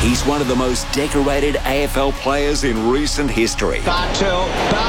He's one of the most decorated AFL players in recent history. Bartel.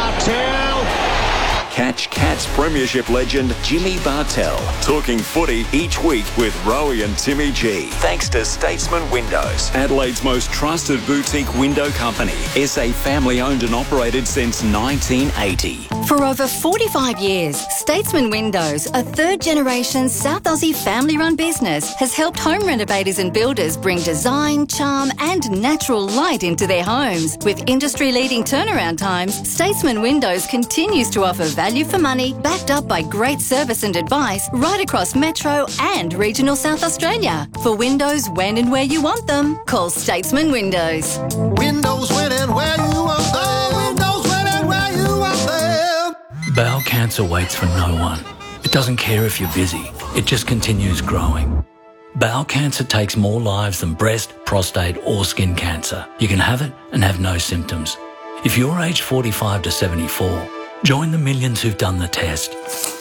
Catch Cats Premiership legend Jimmy Bartel talking footy each week with Rowie and Timmy G. Thanks to Statesman Windows, Adelaide's most trusted boutique window company. SA family owned and operated since 1980. For over 45 years, Statesman Windows, a third-generation South Aussie family-run business, has helped home renovators and builders bring design, charm and natural light into their homes. With industry-leading turnaround times, Statesman Windows continues to offer value for money, backed up by great service and advice right across Metro and regional South Australia. For windows when and where you want them, call Statesman Windows. Windows when and where you want them. Windows when and where you want them. Bowel cancer waits for no one. It doesn't care if you're busy. It just continues growing. Bowel cancer takes more lives than breast, prostate or skin cancer. You can have it and have no symptoms. If you're aged 45 to 74, join the millions who've done the test.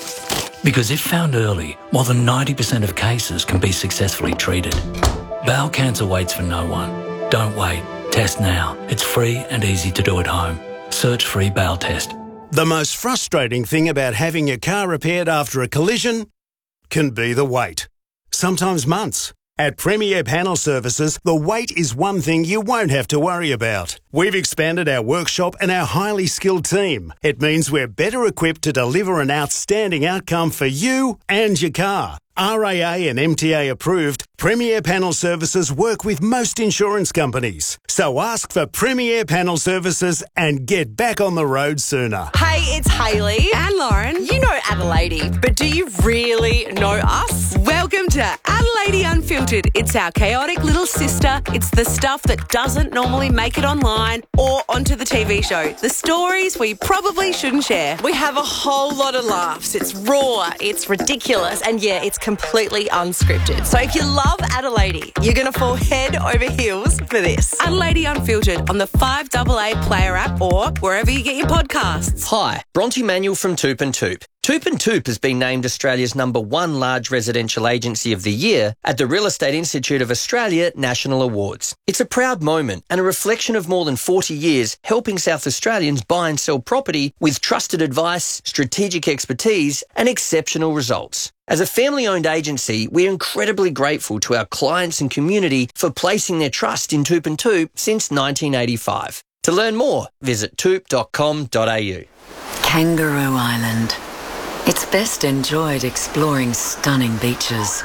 Because if found early, more than 90% of cases can be successfully treated. Bowel cancer waits for no one. Don't wait. Test now. It's free and easy to do at home. Search free bowel test. The most frustrating thing about having your car repaired after a collision can be the wait. Sometimes months. At Premier Panel Services, the wait is one thing you won't have to worry about. We've expanded our workshop and our highly skilled team. It means we're better equipped to deliver an outstanding outcome for you and your car. RAA and MTA approved, Premier Panel Services work with most insurance companies. So ask for Premier Panel Services and get back on the road sooner. Hey, it's Hayley and Lauren. You know Adelaide, but do you really know us? Welcome to Adelaide Unfiltered. It's our chaotic little sister. It's the stuff that doesn't normally make it online or onto the TV show. The stories we probably shouldn't share. We have a whole lot of laughs. It's raw, it's ridiculous, and yeah, it's completely unscripted. So if you love Adelaide, you're going to fall head over heels for this. Adelaide Unfiltered on the 5AA Player app or wherever you get your podcasts. Hi, Bronte Manuel from Toop and Toop. Toop and Toop has been named Australia's #1 large residential agency of the year at the Real Estate Institute of Australia National Awards. It's a proud moment and a reflection of more than 40 years helping South Australians buy and sell property with trusted advice, strategic expertise and exceptional results. As a family-owned agency, we're incredibly grateful to our clients and community for placing their trust in Toop and Toop since 1985. To learn more, visit toop.com.au. Kangaroo Island. It's best enjoyed exploring stunning beaches,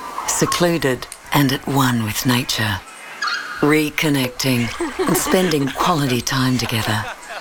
secluded and at one with nature, reconnecting and spending quality time together.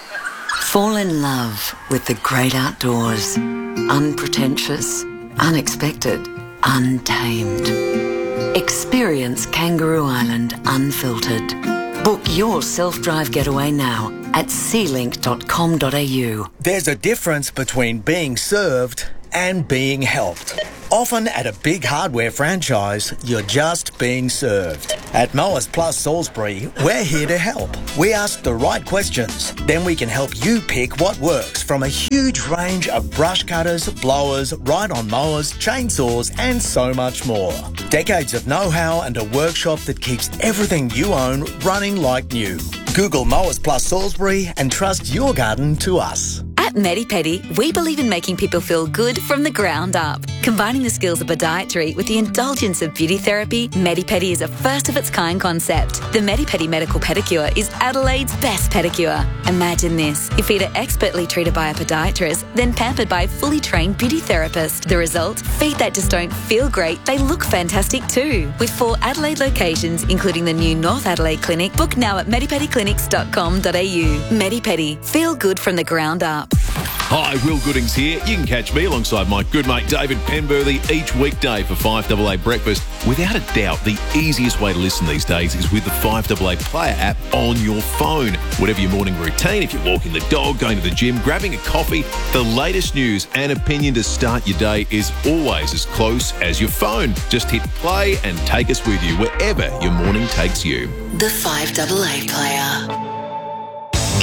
Fall in love with the great outdoors, unpretentious, unexpected, untamed. Experience Kangaroo Island Unfiltered. Book your self-drive getaway now at sealink.com.au. There's a difference between being served and being helped. Often at a big hardware franchise, you're just being served. At Mowers Plus Salisbury, we're here to help. We ask the right questions, then we can help you pick what works from a huge range of brush cutters, blowers, ride-on mowers, chainsaws and so much more. Decades of know-how and a workshop that keeps everything you own running like new. Google Mowers Plus Salisbury and trust your garden to us. At Medipedi, we believe in making people feel good from the ground up. Combining the skills of podiatry with the indulgence of beauty therapy, Medipedi is a first-of-its-kind concept. The Medipedi Medical Pedicure is Adelaide's best pedicure. Imagine this. Your feet are expertly treated by a podiatrist, then pampered by a fully trained beauty therapist. The result? Feet that just don't feel great, they look fantastic too. With 4 Adelaide locations, including the new North Adelaide Clinic, book now at medipediclinics.com.au. Medipedi. Feel good from the ground up. Hi, Will Goodings here. You can catch me alongside my good mate David Penberthy each weekday for 5AA Breakfast. Without a doubt, the easiest way to listen these days is with the 5AA Player app on your phone. Whatever your morning routine, if you're walking the dog, going to the gym, grabbing a coffee, the latest news and opinion to start your day is always as close as your phone. Just hit play and take us with you wherever your morning takes you. The 5AA Player.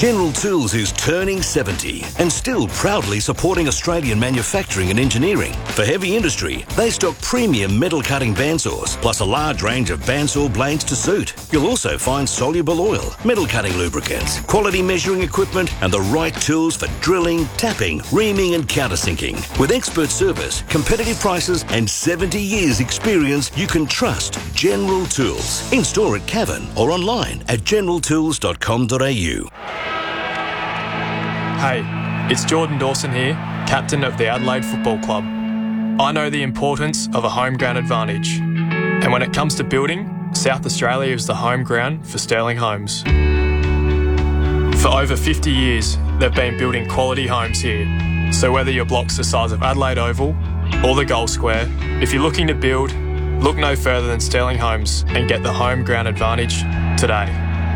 General Tools is turning 70 and still proudly supporting Australian manufacturing and engineering. For heavy industry, they stock premium metal cutting bandsaws, plus a large range of bandsaw blades to suit. You'll also find soluble oil, metal cutting lubricants, quality measuring equipment, and the right tools for drilling, tapping, reaming, and countersinking. With expert service, competitive prices, and 70 years experience, you can trust General Tools. In store at Cavan or online at generaltools.com.au. Hey, it's Jordan Dawson here, captain of the Adelaide Football Club. I know the importance of a home ground advantage. And when it comes to building, South Australia is the home ground for Sterling Homes. For over 50 years, they've been building quality homes here. So whether your block's the size of Adelaide Oval or the Gold Square, if you're looking to build, look no further than Sterling Homes and get the home ground advantage today.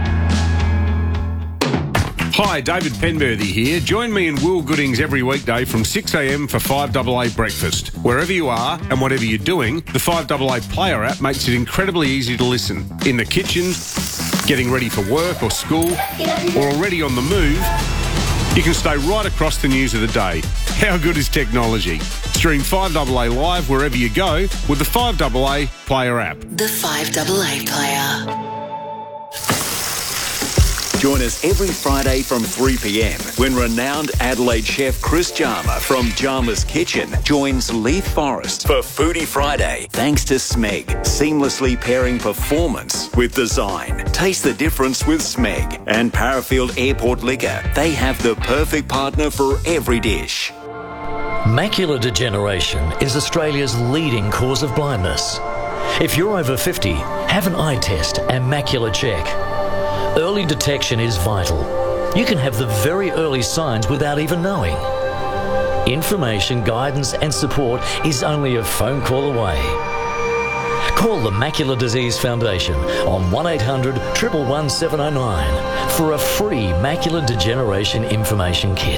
Hi, David Penberthy here. Join me and Will Goodings every weekday from 6am for 5AA Breakfast. Wherever you are and whatever you're doing, the 5AA Player app makes it incredibly easy to listen. In the kitchen, getting ready for work or school, or already on the move, you can stay right across the news of the day. How good is technology? Stream 5AA live wherever you go with the 5AA Player app. The 5AA Player. Join us every Friday from 3 p.m. when renowned Adelaide chef Chris Jarma from Jarma's Kitchen joins Leith Forrest for Foodie Friday. Thanks to Smeg, seamlessly pairing performance with design. Taste the difference with Smeg and Parafield Airport Liquor. They have the perfect partner for every dish. Macular degeneration is Australia's leading cause of blindness. If you're over 50, have an eye test and macular check. Early detection is vital. You can have the very early signs without even knowing. Information, guidance and support is only a phone call away. Call the Macular Disease Foundation on 1800 111 709 for a free macular degeneration information kit.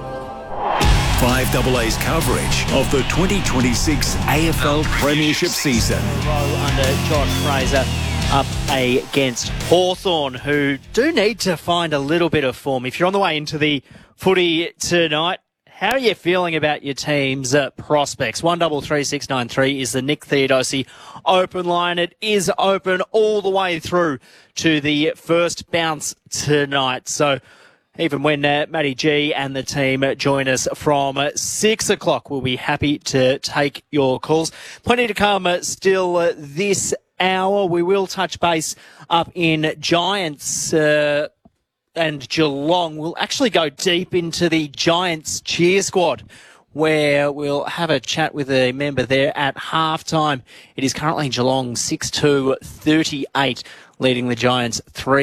5AA's coverage of the 2026 AFL Premiership season. Under Josh Fraser up against Hawthorn, who do need to find a little bit of form. If you're on the way into the footy tonight, how are you feeling about your team's prospects? 133693 is the Nick Theodosi open line. It is open all the way through to the first bounce tonight. So even when Matty G and the team join us from 6 o'clock, we'll be happy to take your calls. Plenty to come still this hour. We will touch base up in Giants and Geelong. We'll actually go deep into the Giants cheer squad, where we'll have a chat with a member there at halftime. It is currently Geelong 6-2-38, leading the Giants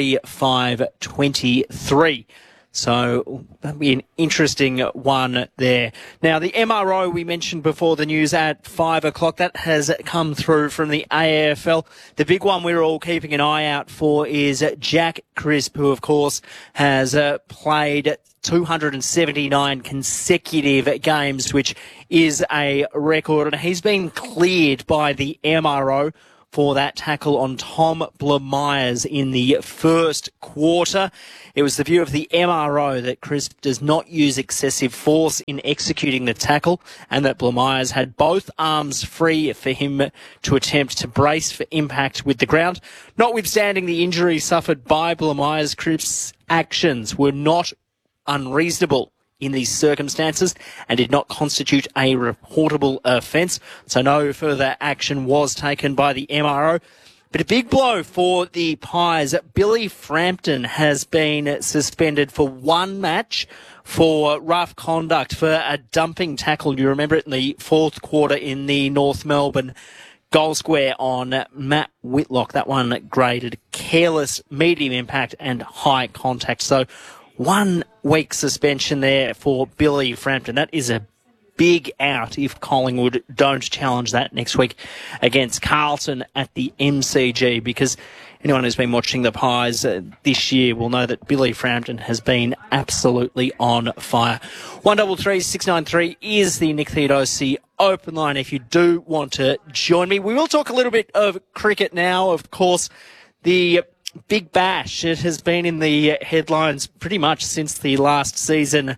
3-5-23. So that'll be an interesting one there. Now, the MRO we mentioned before the news at 5 o'clock, that has come through from the AFL. The big one we're all keeping an eye out for is Jack Crisp, who, of course, has played 279 consecutive games, which is a record. And he's been cleared by the MRO for that tackle on Tom Blamires in the first quarter. It was the view of the MRO that Crisp does not use excessive force in executing the tackle, and that Blamires had both arms free for him to attempt to brace for impact with the ground. Notwithstanding the injury suffered by Blamires, Crisp's actions were not unreasonable in these circumstances and did not constitute a reportable offence. So no further action was taken by the MRO. But a big blow for the Pies. Billy Frampton has been suspended for one match for rough conduct for a dumping tackle. You remember it in the fourth quarter in the North Melbourne goal square on Matt Whitlock. That one graded careless, medium impact and high contact. So 1 week suspension there for Billy Frampton. That is a big out if Collingwood don't challenge that next week against Carlton at the MCG, because anyone who's been watching the Pies this year will know that Billy Frampton has been absolutely on fire. 133693 is the Nick Theodosi open line if you do want to join me. We will talk a little bit of cricket now. Of course, the Big Bash, it has been in the headlines pretty much since the last season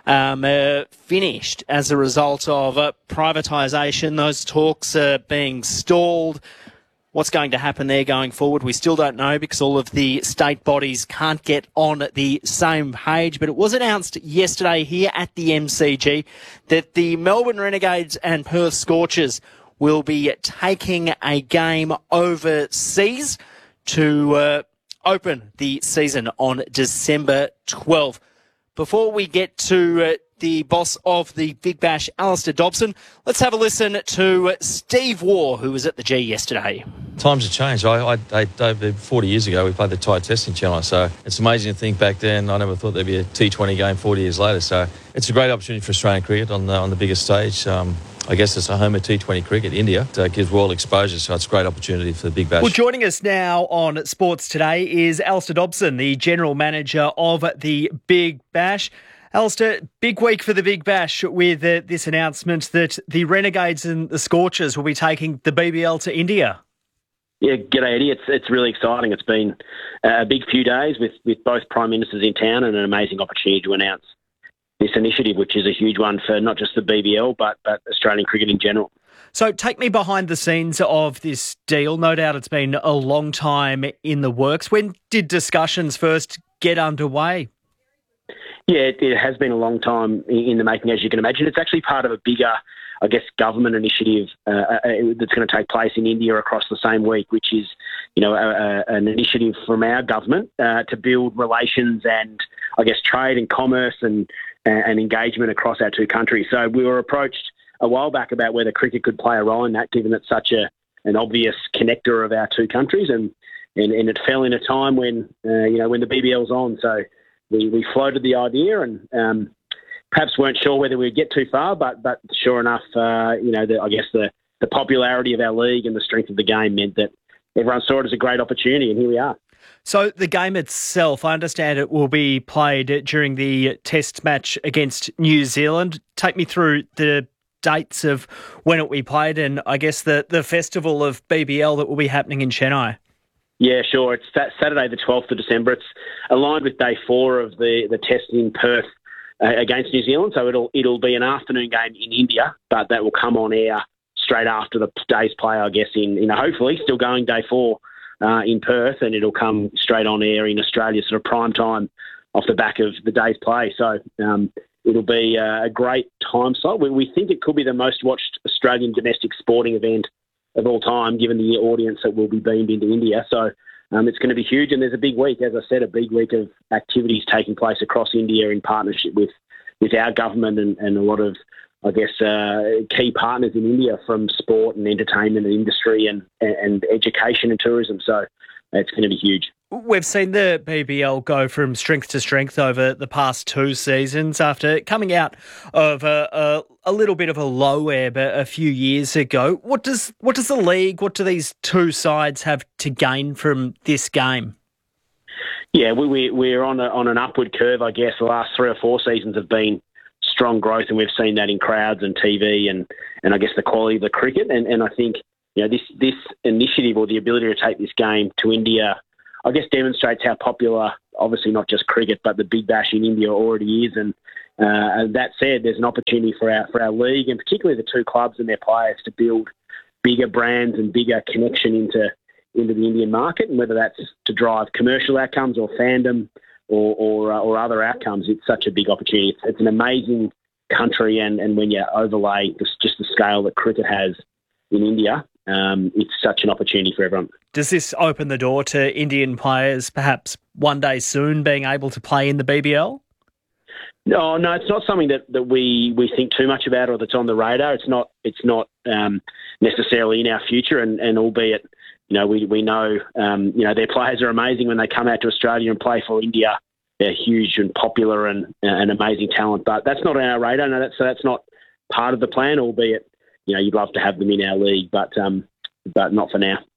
finished as a result of privatisation. Those talks are being stalled. What's going to happen there going forward, we still don't know because all of the state bodies can't get on the same page. But it was announced yesterday here at the MCG that the Melbourne Renegades and Perth Scorchers will be taking a game overseas to open the season on December 12th. Before we get to the boss of the Big Bash, Alistair Dobson, let's have a listen to Steve Waugh, who was at the G yesterday. Times have changed. I 40 years ago, we played the tie test in Chennai, so it's amazing to think back then. I never thought there'd be a T20 game 40 years later, so it's a great opportunity for Australian cricket on the biggest stage. I guess it's a home of T20 cricket. India gives world exposure, so it's a great opportunity for the Big Bash. Well, joining us now on Sports Today is Alistair Dobson, the General Manager of the Big Bash. Alistair, big week for the Big Bash with this announcement that the Renegades and the Scorchers will be taking the BBL to India. Yeah, g'day Eddie. It's really exciting. It's been a big few days with both Prime Ministers in town and an amazing opportunity to announce this initiative, which is a huge one for not just the BBL, but Australian cricket in general. So take me behind the scenes of this deal. No doubt it's been a long time in the works. When did discussions first get underway? Yeah, it has been a long time in the making, as you can imagine. It's actually part of a bigger, I guess, government initiative that's going to take place in India across the same week, which is, an initiative from our government to build relations and, I guess, trade and commerce and engagement across our two countries. So we were approached a while back about whether cricket could play a role in that, given it's such an obvious connector of our two countries, and it fell in a time when when the BBL's on. So we floated the idea and perhaps weren't sure whether we'd get too far, but sure enough, the popularity of our league and the strength of the game meant that everyone saw it as a great opportunity, and here we are. So the game itself, I understand it will be played during the test match against New Zealand. Take me through the dates of when it will be played and I guess the festival of BBL that will be happening in Chennai. Yeah, sure. It's Saturday the 12th of December. It's aligned with day 4 of the test in Perth against New Zealand. So it'll be an afternoon game in India, but that will come on air straight after the day's play, I guess, in hopefully still going day 4 in Perth, and it'll come straight on air in Australia, sort of prime time off the back of the day's play. So it'll be a great time slot. We think it could be the most watched Australian domestic sporting event of all time, given the audience that will be beamed into India. So it's going to be huge, and there's a big week, as I said, a big week of activities taking place across India in partnership with our government and a lot of, I guess, key partners in India from sport and entertainment and industry and education and tourism. So it's going to be huge. We've seen the BBL go from strength to strength over the past 2 seasons after coming out of a little bit of a low ebb a few years ago. What does the league, what do these two sides have to gain from this game? Yeah, we're on an upward curve, I guess. The last 3 or 4 seasons have been strong growth, and we've seen that in crowds and TV and I guess the quality of the cricket. And I think this initiative or the ability to take this game to India, I guess, demonstrates how popular, obviously not just cricket, but the Big Bash in India already is. And that said, there's an opportunity for our league, and particularly the two clubs and their players, to build bigger brands and bigger connection into the Indian market, and whether that's to drive commercial outcomes or fandom or other outcomes. It's such a big opportunity. It's an amazing country, and when you overlay just the scale that cricket has in India, it's such an opportunity for everyone. Does this open the door to Indian players perhaps one day soon being able to play in the BBL? No, it's not something that we think too much about or that's on the radar. It's not necessarily in our future, and albeit we know their players are amazing when they come out to Australia and play for India. They're huge and popular and amazing talent, but that's not on our radar. No, that's not part of the plan. Albeit you'd love to have them in our league, but not for now.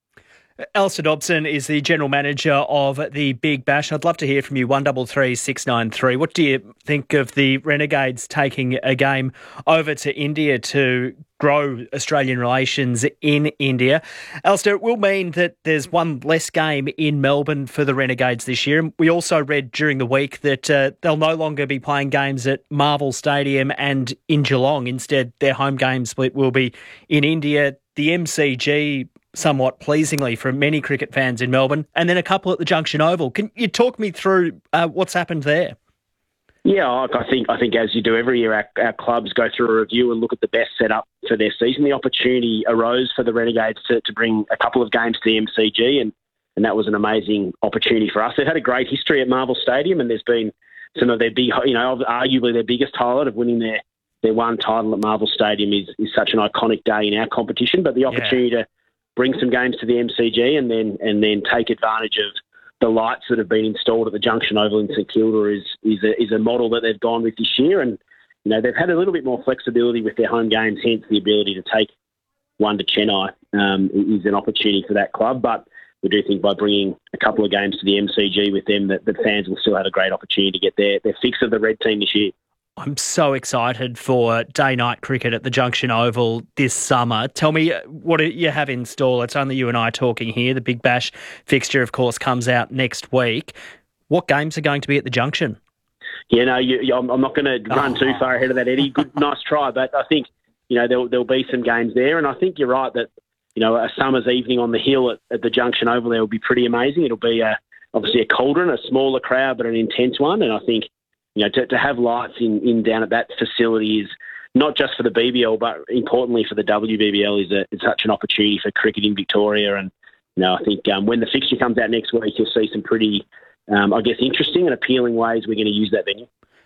Alistair Dobson is the General Manager of the Big Bash. I'd love to hear from you, 133 693. What do you think of the Renegades taking a game over to India to grow Australian relations in India? Alistair, it will mean that there's one less game in Melbourne for the Renegades this year. We also read during the week that they'll no longer be playing games at Marvel Stadium and in Geelong. Instead, their home game split will be in India, the MCG, somewhat pleasingly for many cricket fans in Melbourne, and then a couple at the Junction Oval. Can you talk me through what's happened there? Yeah, I think as you do every year, our clubs go through a review and look at the best setup for their season. The opportunity arose for the Renegades to bring a couple of games to the MCG, and that was an amazing opportunity for us. They've had a great history at Marvel Stadium, and there's been some of their big, arguably their biggest highlight of winning their one title at Marvel Stadium is such an iconic day in our competition. But the opportunity to bring some games to the MCG and then take advantage of the lights that have been installed at the Junction Oval in St Kilda is a model that they've gone with this year. And they've had a little bit more flexibility with their home games, hence the ability to take one to Chennai is an opportunity for that club. But we do think by bringing a couple of games to the MCG with them that the fans will still have a great opportunity to get their fix of the red team this year. I'm so excited for day-night cricket at the Junction Oval this summer. Tell me what you have in store. It's only you and I talking here. The Big Bash fixture, of course, comes out next week. What games are going to be at the Junction? Yeah, no, I'm not going to run too far ahead of that, Eddie. Good, nice try, but I think there'll be some games there, and I think you're right that a summer's evening on the hill at the Junction Oval there will be pretty amazing. It'll be obviously a cauldron, a smaller crowd, but an intense one, and I think to have lights in down at that facility is not just for the BBL, but importantly for the WBBL is such an opportunity for cricket in Victoria. And I think when the fixture comes out next week, you'll see some pretty, interesting and appealing ways we're going to use that venue.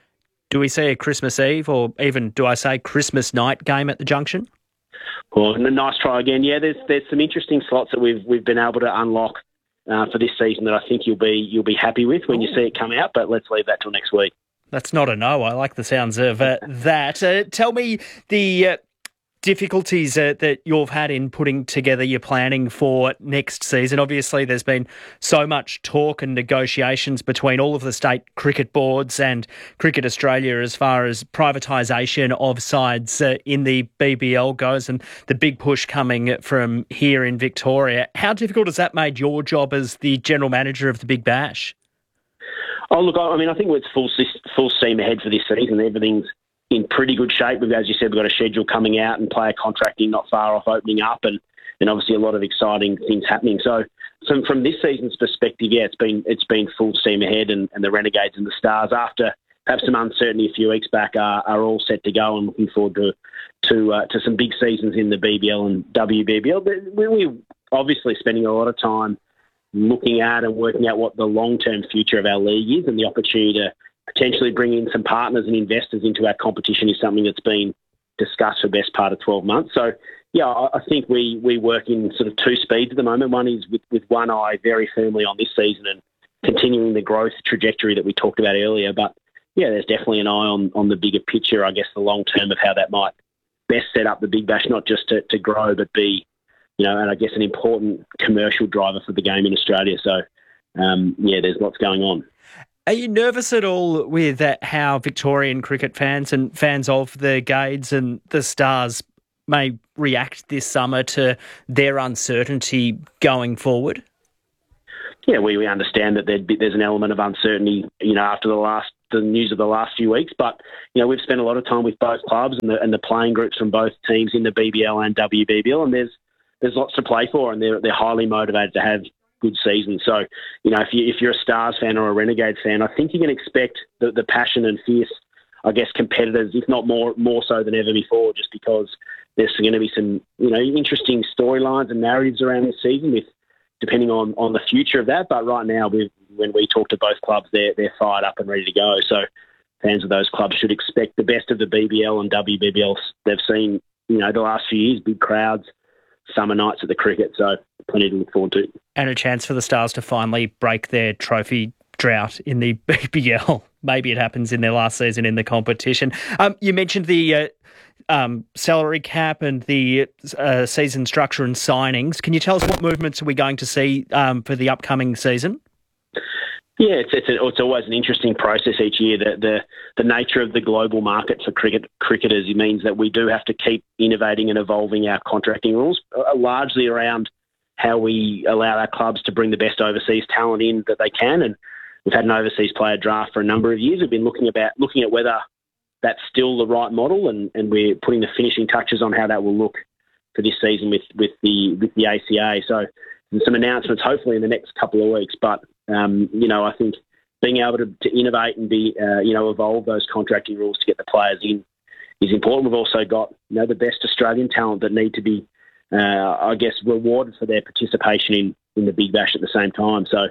Do we see a Christmas Eve or even, do I say, Christmas night game at the Junction? Well, a nice try again. Yeah, there's some interesting slots that we've been able to unlock for this season that I think you'll be happy with when you see it come out. But let's leave that till next week. That's not a no. I like the sounds of that. Tell me the difficulties that you've had in putting together your planning for next season. Obviously, there's been so much talk and negotiations between all of the state cricket boards and Cricket Australia as far as privatisation of sides in the BBL goes, and the big push coming from here in Victoria. How difficult has that made your job as the General Manager of the Big Bash? Oh, look, I mean, I think it's full steam ahead for this season. Everything's in pretty good shape. As you said, we've got a schedule coming out and player contracting not far off opening up and obviously a lot of exciting things happening. So from this season's perspective, yeah, it's been full steam ahead and the Renegades and the Stars, after perhaps some uncertainty a few weeks back, are all set to go and looking forward to some big seasons in the BBL and WBBL. We're obviously spending a lot of time looking at and working out what the long-term future of our league is, and the opportunity to potentially bring in some partners and investors into our competition is something that's been discussed for the best part of 12 months. So, yeah, I think we work in sort of two speeds at the moment. One is with one eye very firmly on this season and continuing the growth trajectory that we talked about earlier. But, yeah, there's definitely an eye on the bigger picture, I guess, the long term of how that might best set up the Big Bash, not just to grow, but be and I guess an important commercial driver for the game in Australia. So, there's lots going on. Are you nervous at all with how Victorian cricket fans and fans of the Gades and the Stars may react this summer to their uncertainty going forward? Yeah, we understand that there's an element of uncertainty, after the news of the last few weeks. But, we've spent a lot of time with both clubs and the playing groups from both teams in the BBL and WBBL, and there's lots to play for, and they're highly motivated to have good seasons. So, if you're a Stars fan or a Renegade fan, I think you can expect the passion and fierce, I guess, competitors, if not more so than ever before, just because there's going to be some, interesting storylines and narratives around this season, depending on the future of that. But right now, when we talk to both clubs, they're fired up and ready to go. So fans of those clubs should expect the best of the BBL and WBBL they've seen, the last few years, big crowds, summer nights at the cricket, so plenty to look forward to. And a chance for the Stars to finally break their trophy drought in the BBL. Maybe it happens in their last season in the competition. You mentioned the salary cap and the season structure and signings. Can you tell us what movements are we going to see for the upcoming season? Yeah, it's always an interesting process each year. The nature of the global market for cricketers means that we do have to keep innovating and evolving our contracting rules, largely around how we allow our clubs to bring the best overseas talent in that they can. And we've had an overseas player draft for a number of years. We've been looking at whether that's still the right model, and we're putting the finishing touches on how that will look for this season with the ACA. So there's some announcements hopefully in the next couple of weeks. But I think being able to innovate and evolve those contracting rules to get the players in is important. We've also got the best Australian talent that need to be, rewarded for their participation in the Big Bash at the same time. So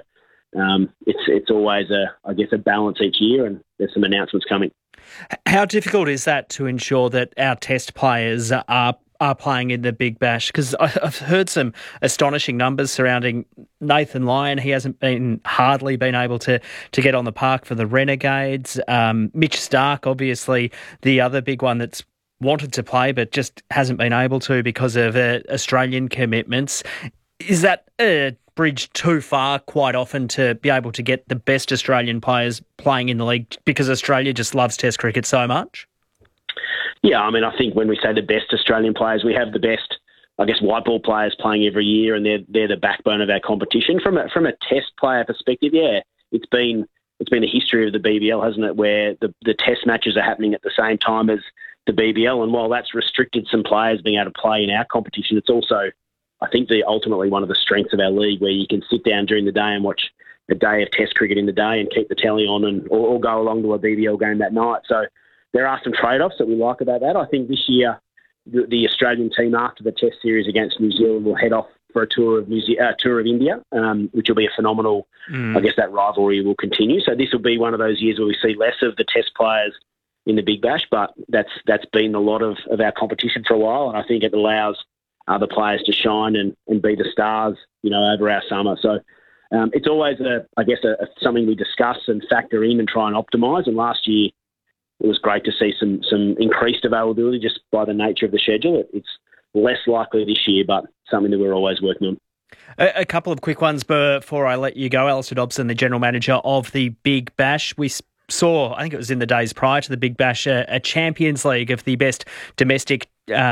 it's always a balance each year, and there's some announcements coming. How difficult is that to ensure that our Test players are playing in the Big Bash? Because I've heard some astonishing numbers surrounding Nathan Lyon. He hasn't hardly been able to get on the park for the Renegades. Mitch Starc, obviously, the other big one that's wanted to play but just hasn't been able to because of Australian commitments. Is that a bridge too far quite often to be able to get the best Australian players playing in the league because Australia just loves Test cricket so much? Yeah, I mean, I think when we say the best Australian players, we have the best, white ball players playing every year, and they're the backbone of our competition. From a Test player perspective, yeah, it's been the history of the BBL, hasn't it, where the Test matches are happening at the same time as the BBL, and while that's restricted some players being able to play in our competition, it's also, I think, ultimately one of the strengths of our league, where you can sit down during the day and watch a day of Test cricket in the day and keep the telly on or go along to a BBL game that night. So there are some trade-offs that we like about that. I think this year the Australian team, after the Test series against New Zealand, will head off for a tour of India, which will be a phenomenal. That rivalry will continue. So this will be one of those years where we see less of the Test players in the Big Bash, but that's been a lot of our competition for a while, and I think it allows other players to shine and be the stars, over our summer. So it's always something we discuss and factor in and try and optimise. And last year, it was great to see some increased availability just by the nature of the schedule. It's less likely this year, but something that we're always working on. A couple of quick ones before I let you go. Alistair Dobson, the General Manager of the Big Bash. We saw, I think it was in the days prior to the Big Bash, a Champions League of the best domestic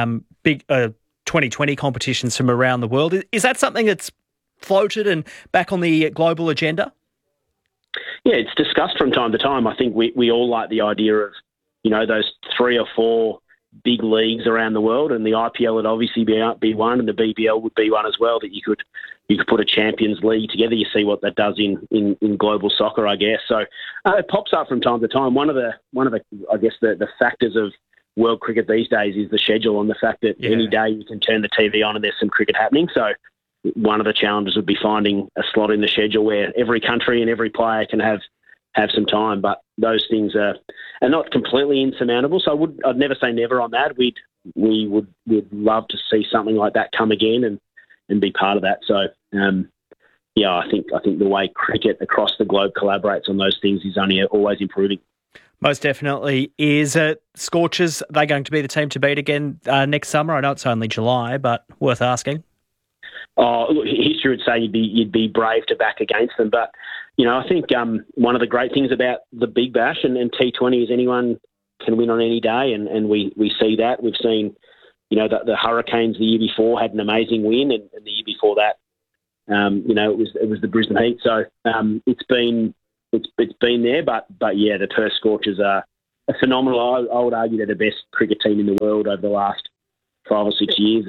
2020 competitions from around the world. Is that something that's floated and back on the global agenda? Yeah, it's discussed from time to time. I think we all like the idea of, those 3 or 4 big leagues around the world, and the IPL would obviously be one, and the BBL would be one as well, that you could put a Champions League together. You see what that does in global soccer, I guess. So it pops up from time to time. One of the the factors of world cricket these days is the schedule, and the fact that any day you can turn the TV on and there's some cricket happening. So one of the challenges would be finding a slot in the schedule where every country and every player can have some time. But those things are not completely insurmountable. So I'd never say never on that. We'd love to see something like that come again and be part of that. So I think the way cricket across the globe collaborates on those things is only always improving. Most definitely is. Scorchers, are they going to be the team to beat again next summer? I know it's only July, but worth asking. Oh, look, history would say you'd be brave to back against them. But, I think one of the great things about the Big Bash and T20 is anyone can win on any day, and we see that. We've seen, the Hurricanes the year before had an amazing win, and the year before that, it was the Brisbane Heat. So it's been there, but yeah, the Perth Scorchers are a phenomenal. I would argue they're the best cricket team in the world over the last 5 or 6 years.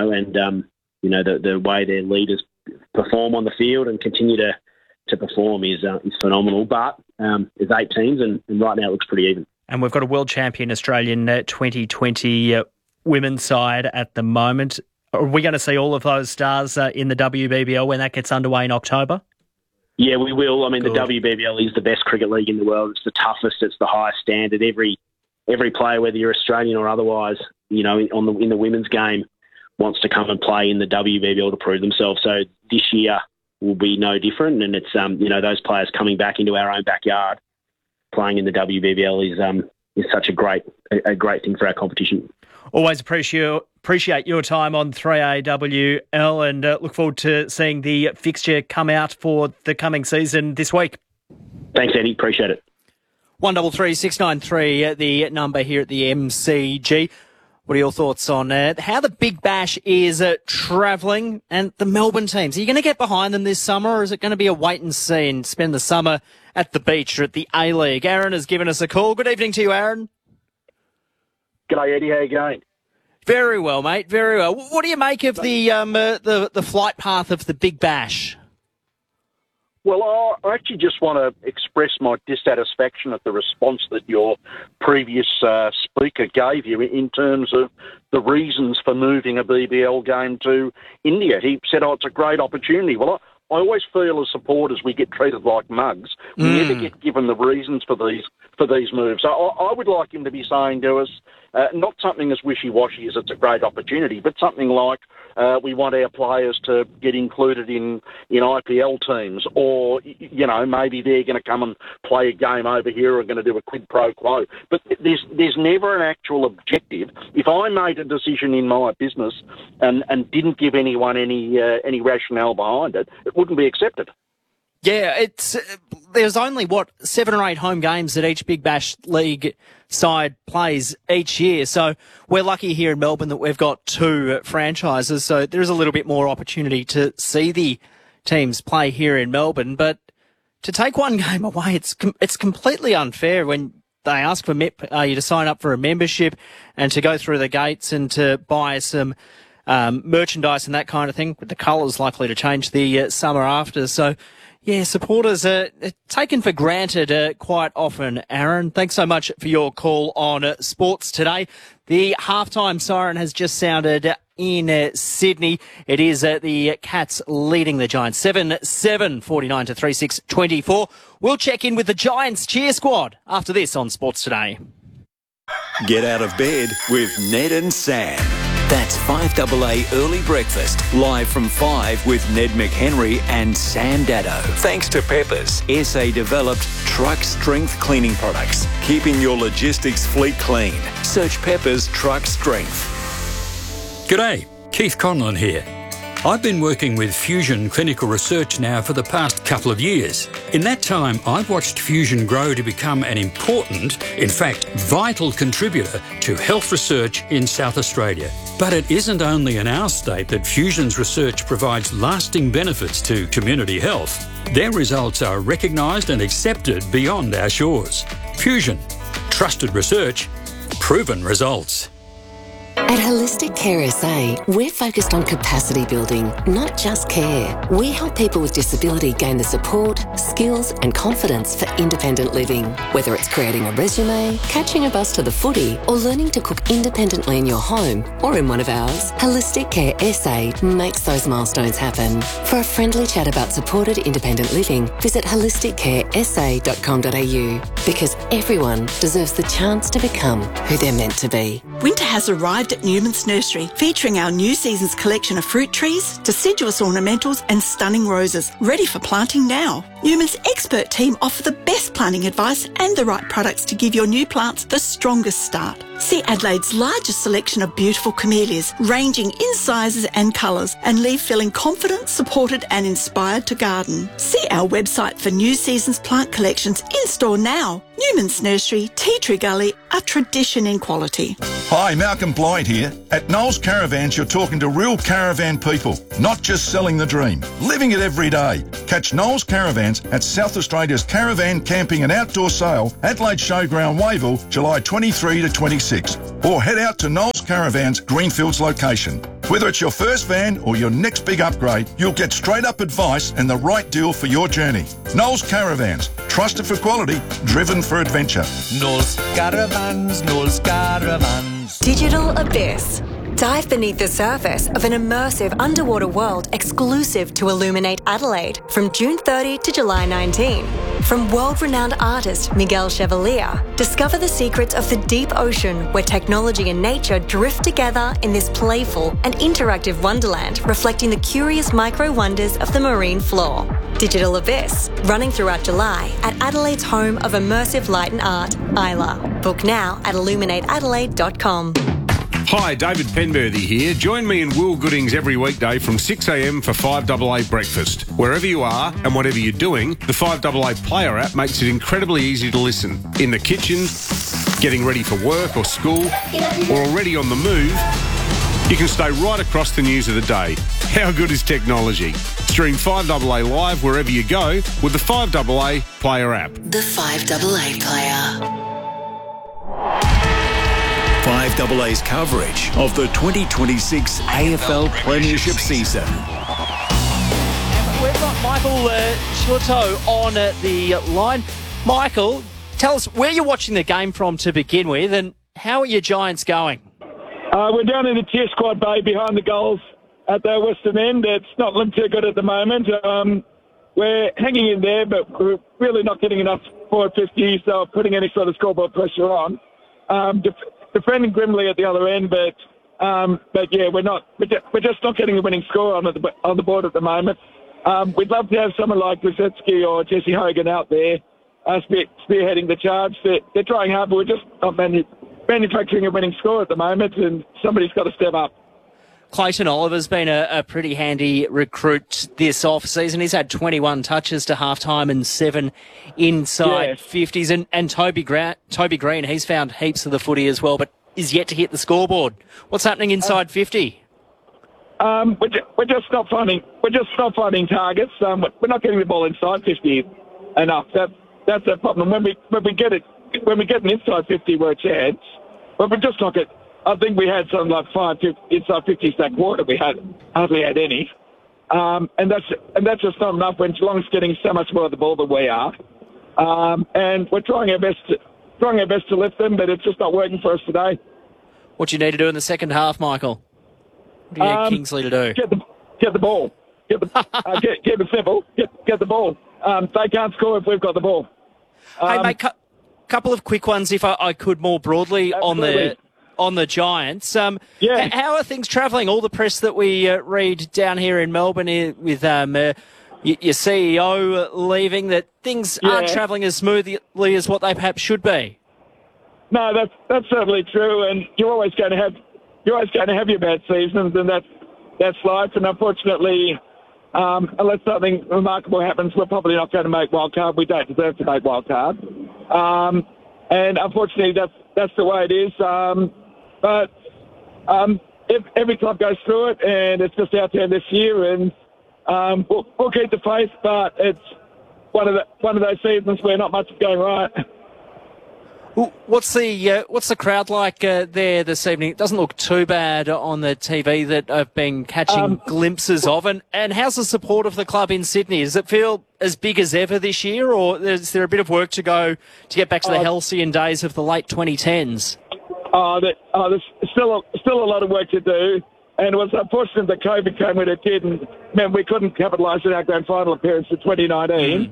The way their leaders perform on the field and continue to perform is phenomenal. But there's 8 teams, and right now it looks pretty even. And we've got a world champion Australian 2020 women's side at the moment. Are we going to see all of those stars in the WBBL when that gets underway in October? Yeah, we will. I mean, the WBBL is the best cricket league in the world. It's the toughest. It's the highest standard. Every player, whether you're Australian or otherwise, in the women's game, wants to come and play in the WBBL to prove themselves. So this year will be no different, and it's those players coming back into our own backyard, playing in the WBBL such a great thing for our competition. Always appreciate your time on 3AWL and look forward to seeing the fixture come out for the coming season this week. Thanks, Eddie. Appreciate it. 133 693, the number here at the MCG. What are your thoughts on how the Big Bash is travelling and the Melbourne teams? Are you going to get behind them this summer, or is it going to be a wait and see and spend the summer at the beach or at the A-League? Aaron has given us a call. Good evening to you, Aaron. G'day, Eddie. How you going? Very well, mate. Very well. What do you make of the flight path of the Big Bash? Well, I actually just want to express my dissatisfaction at the response that your previous speaker gave you in terms of the reasons for moving a BBL game to India. He said, it's a great opportunity. Well, I always feel as supporters we get treated like mugs. We never get given the reasons for these moves. So I would like him to be saying to us, not something as wishy-washy as it's a great opportunity, but something like we want our players to get included in IPL teams, or, maybe they're going to come and play a game over here or going to do a quid pro quo. But there's never an actual objective. If I made a decision in my business and didn't give anyone any rationale behind it, it wouldn't be accepted. Yeah, there's only, 7 or 8 home games that each Big Bash League side plays each year. So we're lucky here in Melbourne that we've got 2 franchises. So there's a little bit more opportunity to see the teams play here in Melbourne. But to take one game away, it's completely unfair when they ask for you to sign up for a membership and to go through the gates and to buy some merchandise and that kind of thing. But the colours likely to change the summer after. So, yeah, supporters are taken for granted quite often, Aaron. Thanks so much for your call on Sports Today. The halftime siren has just sounded in Sydney. It is the Cats leading the Giants 7-7, 49 to 36, 24. We'll check in with the Giants cheer squad after this on Sports Today. Get out of bed with Ned and Sam. That's 5AA Early Breakfast, live from 5 with Ned McHenry and Sam Dado. Thanks to Peppers, SA-developed truck strength cleaning products, keeping your logistics fleet clean. Search Peppers Truck Strength. G'day, Keith Conlon here. I've been working with Fusion Clinical Research now for the past couple of years. In that time, I've watched Fusion grow to become an important, in fact, vital contributor to health research in South Australia. But it isn't only in our state that Fusion's research provides lasting benefits to community health. Their results are recognised and accepted beyond our shores. Fusion. Trusted research. Proven results. At Holistic Care SA, we're focused on capacity building, not just care. We help people with disability gain the support, skills and confidence for independent living. Whether it's creating a resume, catching a bus to the footy, or learning to cook independently in your home or in one of ours, Holistic Care SA makes those milestones happen. For a friendly chat about supported independent living, visit holisticcaresa.com.au, because everyone deserves the chance to become who they're meant to be. Winter has arrived at Newman's Nursery, featuring our new season's collection of fruit trees, deciduous ornamentals and stunning roses, ready for planting now. Newman's expert team offer the best planting advice and the right products to give your new plants the strongest start. See Adelaide's largest selection of beautiful camellias, ranging in sizes and colours, and leave feeling confident, supported and inspired to garden. See our website for new season's plant collections in store now. Newman's Nursery, Tea Tree Gully, a tradition in quality. Hi, Malcolm Blight here. At Knowles Caravans, you're talking to real caravan people, not just selling the dream, living it every day. Catch Knowles Caravans at South Australia's Caravan Camping and Outdoor Sale, Adelaide Showground, Wavell, July 23 to 26. Or head out to Knowles Caravans, Greenfields location. Whether it's your first van or your next big upgrade, you'll get straight-up advice and the right deal for your journey. Knowles Caravans, trusted for quality, driven for adventure. Knowles Caravans, Knowles Caravans. Digital Abyss. Dive beneath the surface of an immersive underwater world exclusive to Illuminate Adelaide from June 30 to July 19. From world-renowned artist Miguel Chevalier, discover the secrets of the deep ocean where technology and nature drift together in this playful and interactive wonderland reflecting the curious micro-wonders of the marine floor. Digital Abyss, running throughout July at Adelaide's home of immersive light and art, Isla. Book now at illuminateadelaide.com. Hi, David Penberthy here. Join me and Will Goodings every weekday from 6am for 5AA Breakfast. Wherever you are and whatever you're doing, the 5AA Player app makes it incredibly easy to listen. In the kitchen, getting ready for work or school, or already on the move, you can stay right across the news of the day. How good is technology? Stream 5AA live wherever you go with the 5AA Player app. The 5AA Player. 5AA's coverage of the 2026 AFL Premiership season. And we've got Michael Chilto on the line. Michael, tell us where you're watching the game from to begin with, and how are your Giants going? We're down in the Tier Squad Bay behind the goals at the western end. It's not looking too good at the moment. We're hanging in there, but we're really not getting enough forward 50, so putting any sort of scoreboard pressure on. Defending grimly at the other end, but yeah, we're just not getting a winning score on the board at the moment. We'd love to have someone like Brzezinski or Jesse Hogan out there spearheading the charge. They're trying hard, but we're just not manufacturing a winning score at the moment, and somebody's got to step up. Clayton Oliver's been a pretty handy recruit this off-season. He's had 21 touches to half-time and 7 inside 50s. And Toby Green, he's found heaps of the footy as well, but is yet to hit the scoreboard. What's happening inside 50? We're just not finding targets. We're not getting the ball inside 50 enough. That's a problem. When we get an inside 50, we're a chance, but we're just not getting. I think we had something like 5 inside 50s that quarter. We hardly had any, and that's just not enough when Geelong's getting so much more of the ball than we are. And we're trying our best to lift them, but it's just not working for us today. What do you need to do in the second half, Michael? What do you need Kingsley to do? Get the ball. Keep it simple. Get the ball. They can't score if we've got the ball. Hey, mate, couple of quick ones, if I could, more broadly on the Giants. How are things travelling? All the press that we read down here in Melbourne with your CEO leaving, that things aren't travelling as smoothly as what they perhaps should be. No, that's certainly true, and you're always going to have your bad seasons, and that's life. And unfortunately, unless something remarkable happens, we're probably not going to make wildcard. We don't deserve to make wildcard, and unfortunately, that's the way it is. But every club goes through it, and it's just out there this year, and we'll keep the faith. But it's one of those seasons where not much is going right. What's the crowd like there this evening? It doesn't look too bad on the TV that I've been catching glimpses of. And how's the support of the club in Sydney? Does it feel as big as ever this year, or is there a bit of work to go to get back to the halcyon days of the late 2010s? There's still a lot of work to do. And it was unfortunate that COVID came when it did, and meant we couldn't capitalise on our grand final appearance in 2019.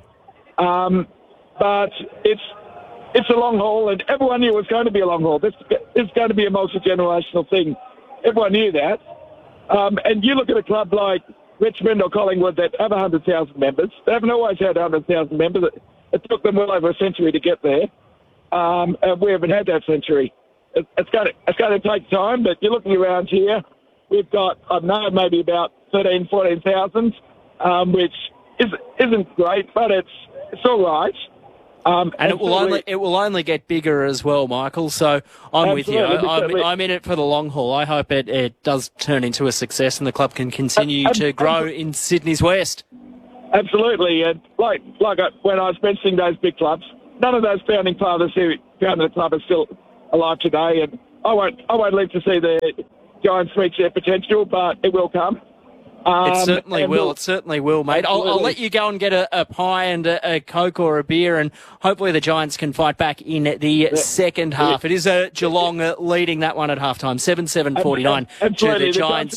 But it's a long haul, and everyone knew it was going to be a long haul. This is going to be a multi-generational thing. Everyone knew that. And you look at a club like Richmond or Collingwood that have 100,000 members. They haven't always had 100,000 members. It took them well over a century to get there. And we haven't had that century. It's going to take time, but you're looking around here, we've got, I don't know, maybe about 13,000, 14,000, which isn't great, but it's all right. And it will only get bigger as well, Michael. So I'm with you. I'm in it for the long haul. I hope it does turn into a success and the club can continue to grow in Sydney's West. Absolutely. And like when I was mentioning those big clubs, none of those founding fathers who founded the club are still alive today. And I won't live to see the Giants reach their potential, but it will come. It certainly will. It certainly will, mate. I'll let you go and get a pie and a Coke or a beer, and hopefully the Giants can fight back in the second half. It is Geelong leading that one at halftime, 7-7-49 to the Giants,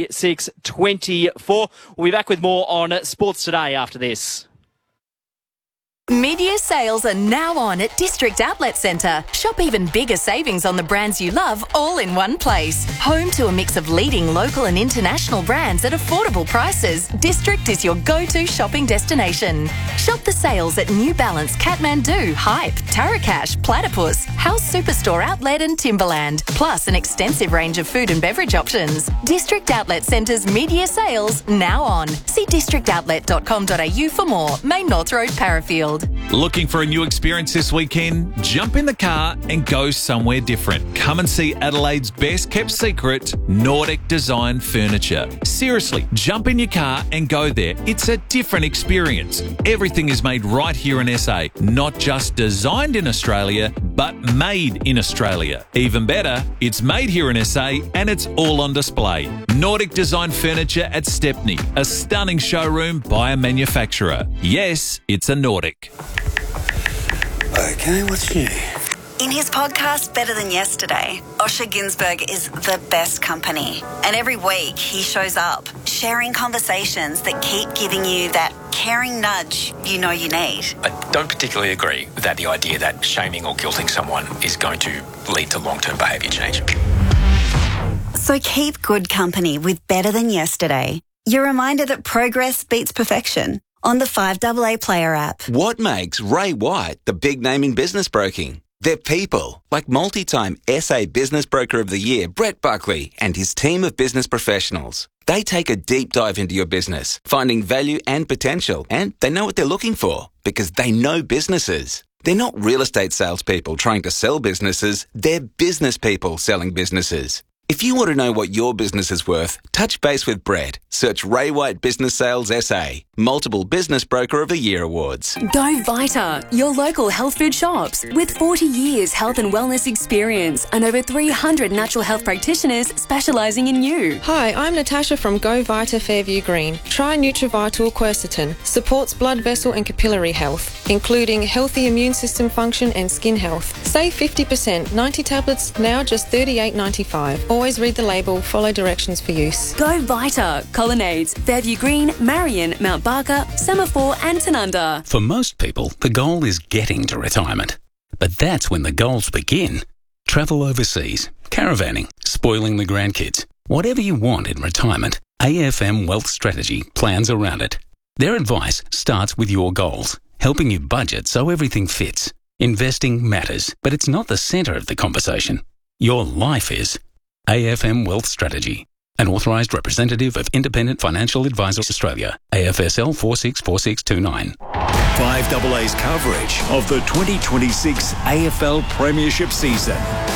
3-6-24. We'll be back with more on Sports Today after this. Mid-year sales are now on at District Outlet Centre. Shop even bigger savings on the brands you love all in one place. Home to a mix of leading local and international brands at affordable prices, District is your go-to shopping destination. Shop the sales at New Balance, Kathmandu, Hype, Tarakash, Platypus, House Superstore Outlet and Timberland, plus an extensive range of food and beverage options. District Outlet Centre's media sales now on. See districtoutlet.com.au for more. Main North Road, Parafield. Looking for a new experience this weekend? Jump in the car and go somewhere different. Come and see Adelaide's best kept secret, Nordic Design Furniture. Seriously, jump in your car and go there. It's a different experience. Everything is made right here in SA. Not just designed in Australia, but made in Australia. Even better, it's made here in SA and it's all on display. Nordic Design Furniture at Stepney, a stunning showroom by a manufacturer. Yes, it's a Nordic. Okay, what's new? In his podcast, Better Than Yesterday, Osher Günsberg is the best company. And every week he shows up, sharing conversations that keep giving you that caring nudge you know you need. I don't particularly agree with the idea that shaming or guilting someone is going to lead to long-term behaviour change. So keep good company with Better Than Yesterday. Your reminder that progress beats perfection on the 5AA Player app. What makes Ray White the big name in business broking? They're people, like multi-time SA Business Broker of the Year, Brett Buckley, and his team of business professionals. They take a deep dive into your business, finding value and potential, and they know what they're looking for because they know businesses. They're not real estate salespeople trying to sell businesses, they're business people selling businesses. If you want to know what your business is worth, touch base with Brett. Search Ray White Business Sales SA. Multiple Business Broker of the Year awards. Go Vita, your local health food shops. With 40 years health and wellness experience and over 300 natural health practitioners specialising in you. Hi, I'm Natasha from Go Vita Fairview Green. Try Nutrivital Quercetin. Supports blood vessel and capillary health, including healthy immune system function and skin health. Save 50%. 90 tablets, now just $38.95. Always read the label, follow directions for use. Go Vita, Colonnades, Fairview Green, Marion, Mount Barker, Semaphore and Tanunda. For most people, the goal is getting to retirement. But that's when the goals begin. Travel overseas, caravanning, spoiling the grandkids. Whatever you want in retirement, AFM Wealth Strategy plans around it. Their advice starts with your goals, helping you budget so everything fits. Investing matters, but it's not the centre of the conversation. Your life is. AFM Wealth Strategy, an authorised representative of Independent Financial Advisors Australia, AFSL 464629. 5AA's coverage of the 2026 AFL Premiership season.